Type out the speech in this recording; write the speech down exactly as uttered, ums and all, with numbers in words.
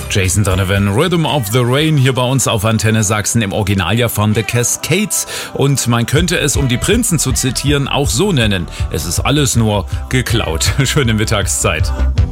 Jason Donovan, Rhythm of the Rain, hier bei uns auf Antenne Sachsen, im Original ja von The Cascades. Und man könnte es, um die Prinzen zu zitieren, auch so nennen: Es ist alles nur geklaut. Schöne Mittagszeit.